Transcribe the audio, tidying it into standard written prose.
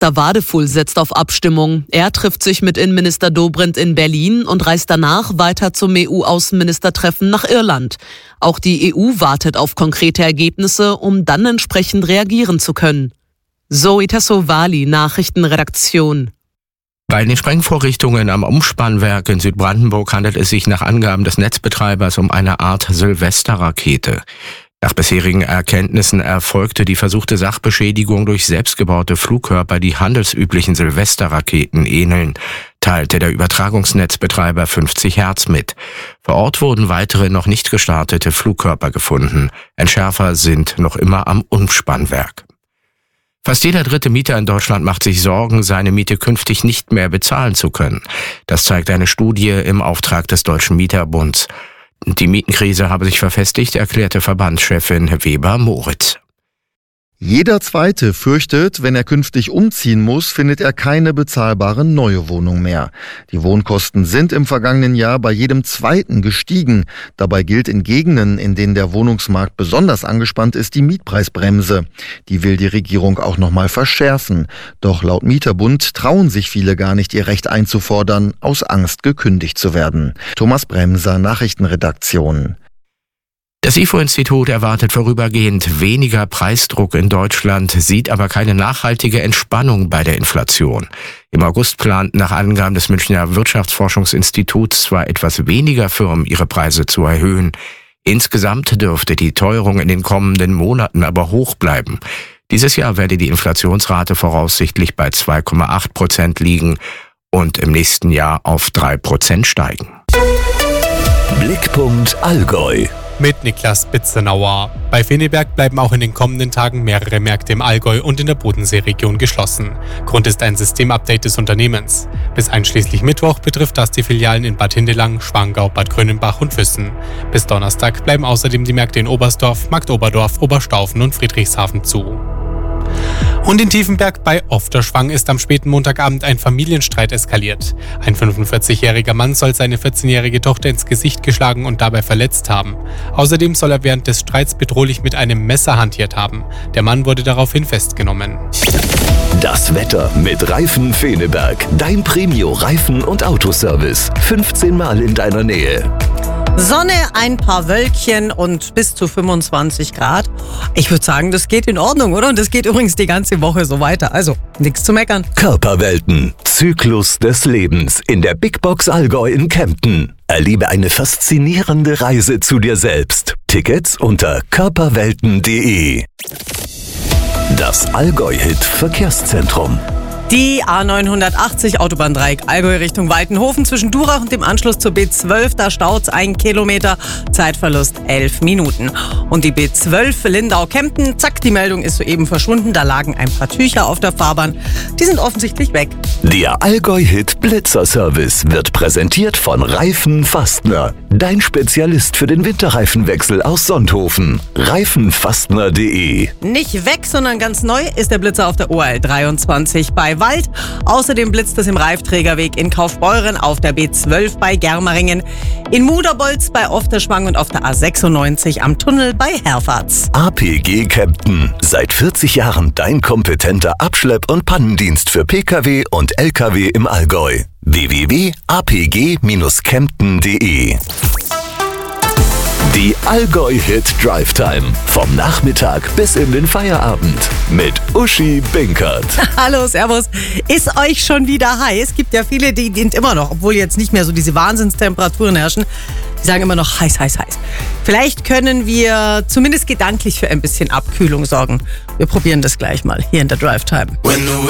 Minister Wadefuhl setzt auf Abstimmung. Er trifft sich mit Innenminister Dobrindt in Berlin und reist danach weiter zum EU-Außenministertreffen nach Irland. Auch die EU wartet auf konkrete Ergebnisse, um dann entsprechend reagieren zu können. Zoe Tassovali, Nachrichtenredaktion. Bei den Sprengvorrichtungen am Umspannwerk in Südbrandenburg handelt es sich nach Angaben des Netzbetreibers um eine Art Silvesterrakete. Nach bisherigen Erkenntnissen erfolgte die versuchte Sachbeschädigung durch selbstgebaute Flugkörper, die handelsüblichen Silvesterraketen ähneln, teilte der Übertragungsnetzbetreiber 50 Hertz mit. Vor Ort wurden weitere noch nicht gestartete Flugkörper gefunden. Entschärfer sind noch immer am Umspannwerk. Fast jeder dritte Mieter in Deutschland macht sich Sorgen, seine Miete künftig nicht mehr bezahlen zu können. Das zeigt eine Studie im Auftrag des Deutschen Mieterbunds. Die Mietenkrise habe sich verfestigt, erklärte Verbandschefin Weber-Moritz. Jeder Zweite fürchtet, wenn er künftig umziehen muss, findet er keine bezahlbare neue Wohnung mehr. Die Wohnkosten sind im vergangenen Jahr bei jedem Zweiten gestiegen. Dabei gilt in Gegenden, in denen der Wohnungsmarkt besonders angespannt ist, die Mietpreisbremse. Die will die Regierung auch nochmal verschärfen. Doch laut Mieterbund trauen sich viele gar nicht, ihr Recht einzufordern, aus Angst gekündigt zu werden. Thomas Bremser, Nachrichtenredaktion. Das IFO-Institut erwartet vorübergehend weniger Preisdruck in Deutschland, sieht aber keine nachhaltige Entspannung bei der Inflation. Im August planten nach Angaben des Münchner Wirtschaftsforschungsinstituts zwar etwas weniger Firmen ihre Preise zu erhöhen. Insgesamt dürfte die Teuerung in den kommenden Monaten aber hoch bleiben. Dieses Jahr werde die Inflationsrate voraussichtlich bei 2,8% liegen und im nächsten Jahr auf 3% steigen. Blickpunkt Allgäu. Mit Niklas Bitzenauer. Bei Feneberg bleiben auch in den kommenden Tagen mehrere Märkte im Allgäu und in der Bodenseeregion geschlossen. Grund ist ein Systemupdate des Unternehmens. Bis einschließlich Mittwoch betrifft das die Filialen in Bad Hindelang, Schwangau, Bad Grönenbach und Füssen. Bis Donnerstag bleiben außerdem die Märkte in Oberstdorf, Marktoberdorf, Oberstaufen und Friedrichshafen zu. Und in Tiefenberg bei Ofterschwang ist am späten Montagabend ein Familienstreit eskaliert. Ein 45-jähriger Mann soll seine 14-jährige Tochter ins Gesicht geschlagen und dabei verletzt haben. Außerdem soll er während des Streits bedrohlich mit einem Messer hantiert haben. Der Mann wurde daraufhin festgenommen. Das Wetter mit Reifen Feneberg. Dein Premio-Reifen- und Autoservice. 15 Mal in deiner Nähe. Sonne, ein paar Wölkchen und bis zu 25 Grad. Ich würde sagen, das geht in Ordnung, oder? Und das geht übrigens die ganze Woche so weiter. Also, nichts zu meckern. Körperwelten. Zyklus des Lebens in der Big Box Allgäu in Kempten. Erlebe eine faszinierende Reise zu dir selbst. Tickets unter körperwelten.de. Das Allgäu-Hit Verkehrszentrum. Die A980 Autobahndreieck Allgäu Richtung Waltenhofen zwischen Durach und dem Anschluss zur B12, da staut's 1 Kilometer, Zeitverlust 11 Minuten. Und die B12 Lindau-Kempten, zack, die Meldung ist soeben verschwunden, da lagen ein paar Tücher auf der Fahrbahn, die sind offensichtlich weg. Der Allgäu-Hit Blitzer-Service wird präsentiert von Reifen Fastner, dein Spezialist für den Winterreifenwechsel aus Sonthofen. Reifenfastner.de. Nicht weg, sondern ganz neu ist der Blitzer auf der OL 23 bei Wald. Außerdem blitzt es im Reifträgerweg in Kaufbeuren, auf der B12 bei Germeringen, in Muderbolz bei Ofterschwang und auf der A96 am Tunnel bei Herfatz. APG Kempten. Seit 40 Jahren dein kompetenter Abschlepp- und Pannendienst für Pkw und Lkw im Allgäu. www.apg-kempten.de. Die Allgäu-Hit Drive Time. Vom Nachmittag bis in den Feierabend. Mit Uschi Binkert. Hallo, servus. Ist euch schon wieder heiß? Gibt ja viele, die sind immer noch, obwohl jetzt nicht mehr so diese Wahnsinnstemperaturen herrschen. Die sagen immer noch heiß, heiß, heiß. Vielleicht können wir zumindest gedanklich für ein bisschen Abkühlung sorgen. Wir probieren das gleich mal hier in der Drive Time.